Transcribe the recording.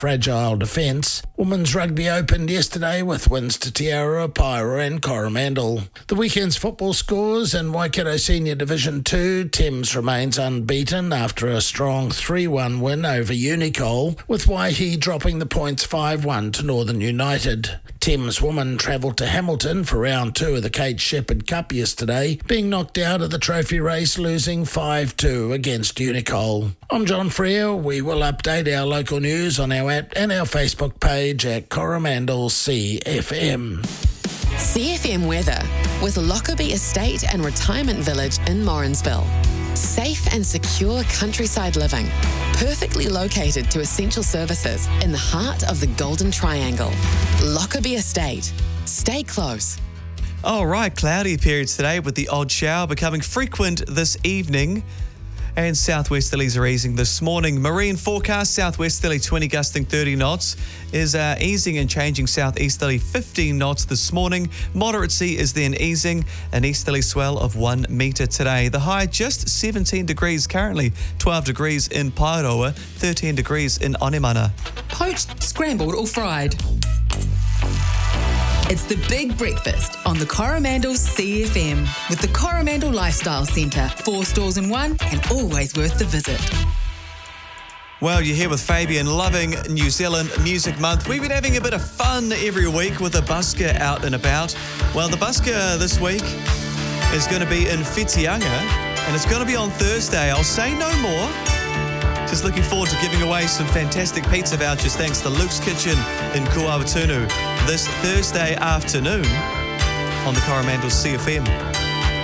fragile defence. Women's rugby opened yesterday with wins to Te Arapawa and Coromandel. The weekend's football scores in Waikato Senior Division 2, Thames remains unbeaten after a strong 3-1 win over Unicole, with Waihi dropping the points 5-1 to Northern United. Thames women travelled to Hamilton for round 2 of the Kate Shepherd Cup yesterday, being knocked out of the trophy race, losing 5-2 against Unicole. I'm John Freer. We will update our local news on our app and our Facebook page at Coromandel CFM. CFM weather with Lockerbie Estate and Retirement Village in Morrinsville. Safe and secure countryside living, perfectly located to essential services in the heart of the Golden Triangle. Lockerbie Estate. Stay close. All right, cloudy periods today with the odd shower becoming frequent this evening. And southwesterlies are easing this morning. Marine forecast, southwesterly 20 gusting 30 knots is easing and changing southeasterly 15 knots this morning. Moderate sea is then easing, an easterly swell of 1 metre today. The high just 17 degrees currently, 12 degrees in Paeroa, 13 degrees in Onemana. Poached, scrambled or fried. It's the Big Breakfast on the Coromandel CFM with the Coromandel Lifestyle Centre. 4 stores in one and always worth the visit. Well, you're here with Fabian, loving New Zealand Music Month. We've been having a bit of fun every week with a busker out and about. Well, the busker this week is going to be in Whitianga and it's going to be on Thursday. I'll say no more. Just looking forward to giving away some fantastic pizza vouchers thanks to Luke's Kitchen in Kuawatunu this Thursday afternoon on the Coromandel CFM.